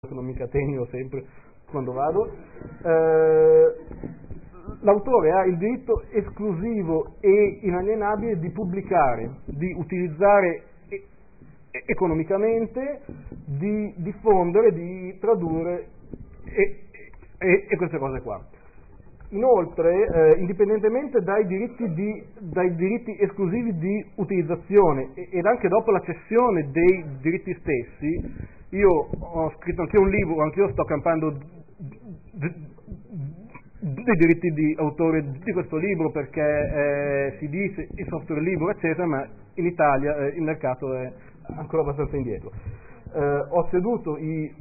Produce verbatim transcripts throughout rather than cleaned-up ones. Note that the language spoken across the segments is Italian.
non mi cateno sempre quando vado, eh, l'autore ha il diritto esclusivo e inalienabile di pubblicare, di utilizzare e- economicamente, di diffondere, di tradurre e, e, e queste cose qua. Inoltre, eh, indipendentemente dai diritti, di, dai diritti esclusivi di utilizzazione e, ed anche dopo la cessione dei diritti stessi, io ho scritto anche un libro, anche io sto campando dei diritti di autore di questo libro perché eh, si dice il software libero eccetera, ma in Italia eh, il mercato è ancora abbastanza indietro. Eh, ho ceduto i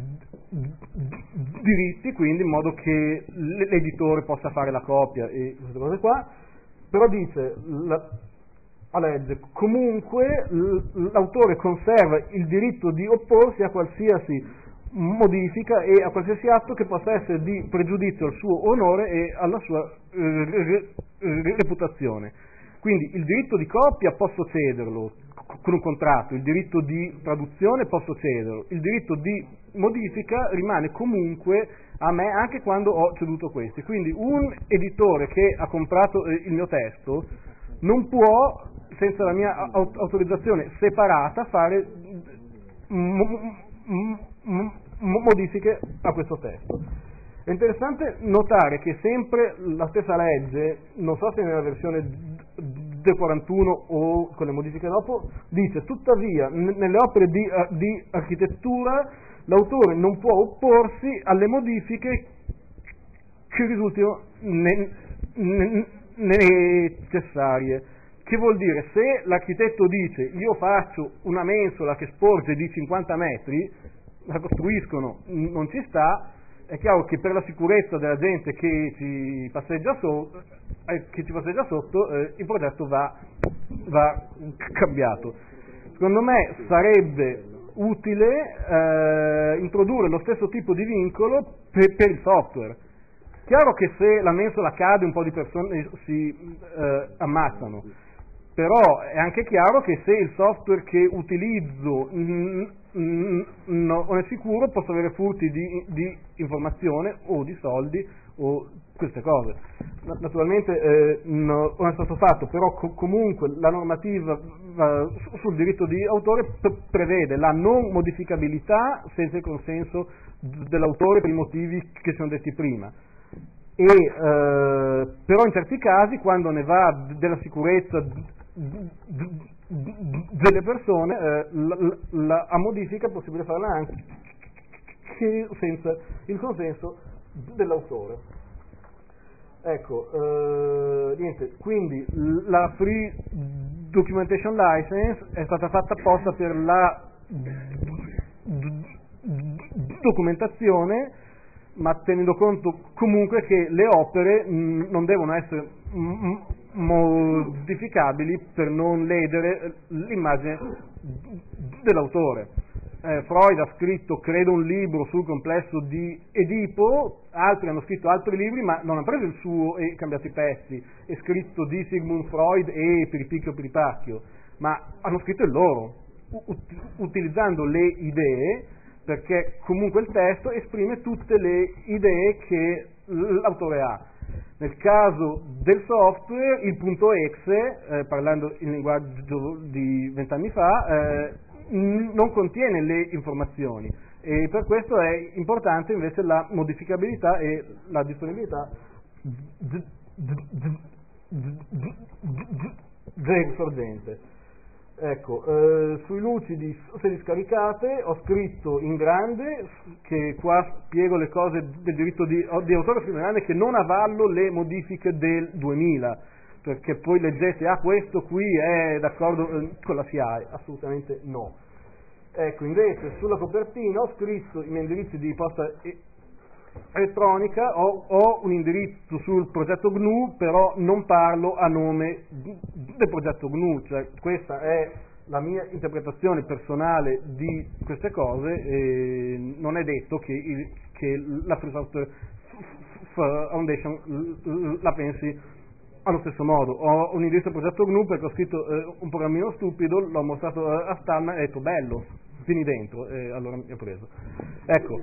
diritti quindi in modo che l'editore possa fare la copia e queste cose qua, però dice la, a legge comunque l'autore conserva il diritto di opporsi a qualsiasi modifica e a qualsiasi atto che possa essere di pregiudizio al suo onore e alla sua eh, reputazione. Quindi il diritto di copia posso cederlo con un contratto, il diritto di traduzione posso cederlo, il diritto di modifica rimane comunque a me anche quando ho ceduto questi. Quindi un editore che ha comprato eh, il mio testo non può, senza la mia autorizzazione separata, fare modifiche a questo testo. È interessante notare che sempre la stessa legge, non so se nella versione del quarantuno o con le modifiche dopo, dice tuttavia nelle opere di, di architettura l'autore non può opporsi alle modifiche che risultino ne, ne, necessarie. Che vuol dire? Se l'architetto dice io faccio una mensola che sporge di cinquanta metri, la costruiscono, non ci sta, è chiaro che per la sicurezza della gente che ci passeggia sotto, eh, che ci passeggia sotto eh, il progetto va, va cambiato. Secondo me sarebbe utile eh, introdurre lo stesso tipo di vincolo per, per il software. Chiaro che se la mensola cade un po' di persone si eh, ammazzano, però è anche chiaro che se il software che utilizzo mh, mh, non è sicuro posso avere furti di, di informazione o di soldi o queste cose. Naturalmente eh, no, non è stato fatto, però co- comunque la normativa eh, sul diritto di autore pre- prevede la non modificabilità senza il consenso dell'autore per i motivi che sono detti prima. E eh, però in certi casi, quando ne va della sicurezza delle persone, eh, la, la, la modifica è possibile farla anche senza il consenso dell'autore. Ecco, eh, niente, quindi la Free Documentation License è stata fatta apposta per la documentazione, ma tenendo conto comunque che le opere mh, non devono essere m- modificabili per non ledere l'immagine dell'autore. Eh, Freud ha scritto, credo, un libro sul complesso di Edipo, altri hanno scritto altri libri, ma non hanno preso il suo e cambiato i pezzi, è scritto di Sigmund Freud e Piripicchio Piripacchio, ma hanno scritto il loro, ut- utilizzando le idee, perché comunque il testo esprime tutte le idee che l'autore ha. Nel caso del software, il punto exe, eh, parlando in linguaggio di vent'anni fa, eh, non contiene le informazioni e per questo è importante invece la modificabilità e la disponibilità del sorgente. Ecco, eh, sui lucidi sedi scaricate ho scritto in grande, che qua spiego le cose del diritto di, di autore criminale, che non avallo le modifiche del duemila, perché poi leggete, ah questo qui è d'accordo eh, con la S I A E, assolutamente no. Ecco, invece sulla copertina ho scritto i miei indirizzi di posta e- elettronica, ho, ho un indirizzo sul progetto G N U, però non parlo a nome del progetto G N U, cioè questa è la mia interpretazione personale di queste cose e non è detto che, il, che la Free Software Foundation la pensi allo stesso modo. Ho un indirizzo del progetto G N U perché ho scritto eh, un programmino stupido, l'ho mostrato a Stan e ha detto bello. fini dentro, e allora mi ho preso. Ecco,